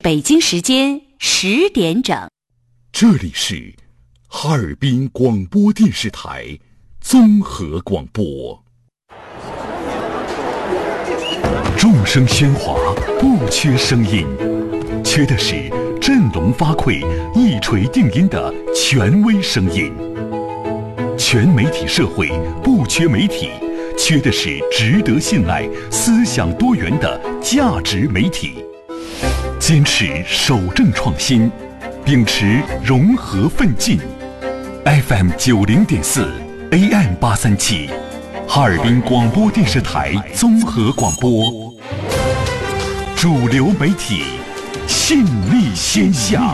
北京时间10点整， 这里是哈尔滨广播电视台综合广播。众声喧哗，不缺声音，缺的是振聋发聩、一锤定音的权威声音。全媒体社会不缺媒体，缺的是值得信赖、思想多元的价值媒体。坚持守正创新，秉持融合奋进。FM 90.4 AM 837，哈尔滨广播电视台综合广播，主流媒体，信力天下。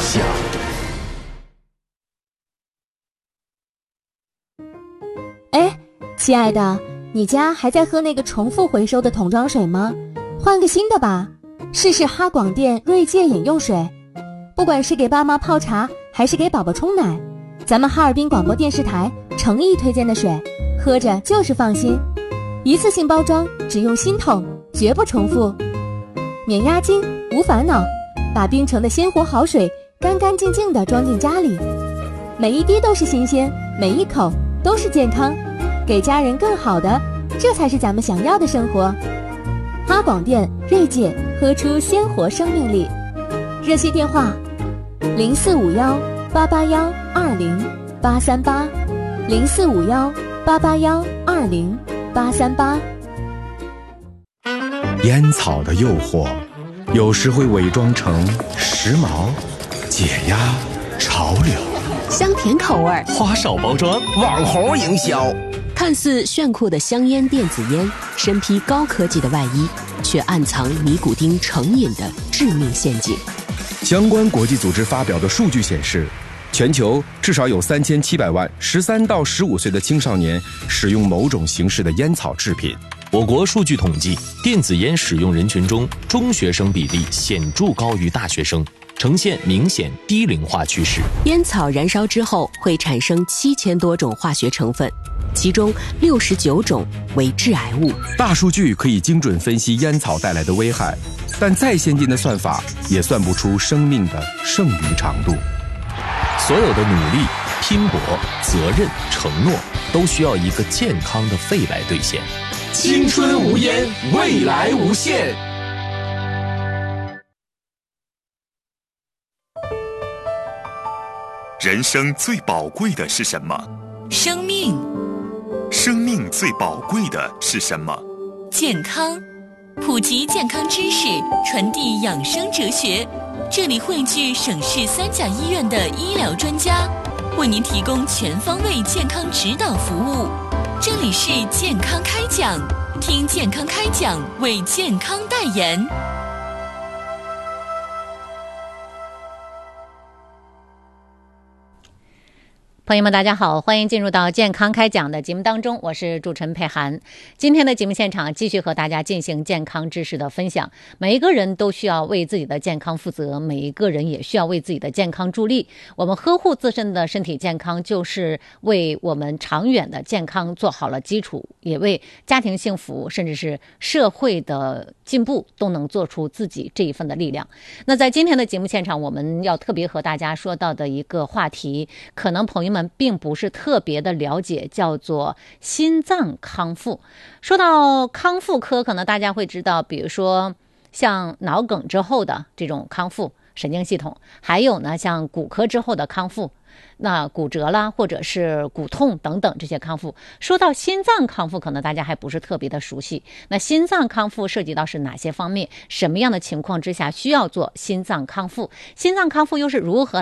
哎，亲爱的，你家还在喝那个重复回收的桶装水吗？换个新的吧，试试哈广电锐界饮用水。不管是给爸妈泡茶，还是给宝宝冲奶，咱们哈尔滨广播电视台诚意推荐的水，喝着就是放心。一次性包装，只用新桶，绝不重复，免押金，无烦恼，把冰城的鲜活好水干干净净地装进家里，每一滴都是新鲜，每一口都是健康，给家人更好的，这才是咱们想要的生活。哈广电锐界，喝出鲜活生命力。热线电话0451-881-20838，0451-881-20838。 烟草的诱惑有时会伪装成时髦、解压、潮流， 香甜口味， 花哨包装， 网红营销， 看似炫酷的香烟电子烟，身披高科技的外衣，却暗藏尼古丁成瘾的致命陷阱。 相关国际组织发表的数据显示，全球至少有3700万13到15岁的青少年使用某种形式的烟草制品。 我国数据统计，电子烟使用人群中，中学生比例显著高于大学生，呈现明显低龄化趋势。 烟草燃烧之后会产生7000多种化学成分，其中69种为致癌物。 大数据可以精准分析烟草带来的危害，但再先进的算法也算不出生命的剩余长度。 所有的努力、拼搏、责任、承诺，都需要一个健康的肺来兑现。 青春无烟，未来无限。 人生最宝贵的是什么？ 生命。 生命最宝贵的是什么？ 健康。普及健康知识，传递养生哲学。这里汇聚省市3甲医院的医疗专家，为您提供全方位健康指导服务。这里是健康开讲，听健康开讲，为健康代言。 朋友们大家好，欢迎进入到健康开讲的节目当中，我是主持人佩涵。今天的节目现场继续和大家进行健康知识的分享。每一个人都需要为自己的健康负责，每一个人也需要为自己的健康助力。我们呵护自身的身体健康，就是为我们长远的健康做好了基础，也为家庭幸福甚至是社会的进步都能做出自己这一份的力量。那在今天的节目现场，我们要特别和大家说到的一个话题，可能朋友们并不是特别的了解，叫做心脏康复。说到康复科，可能大家会知道，比如说像脑梗之后的这种康复，神经系统，还有呢像骨科之后的康复，那骨折啦或者是骨痛等等这些康复。说到心脏康复，可能大家还不是特别的熟悉。那心脏康复涉及到是哪些方面，什么样的情况之下需要做心脏康复，心脏康复又是如何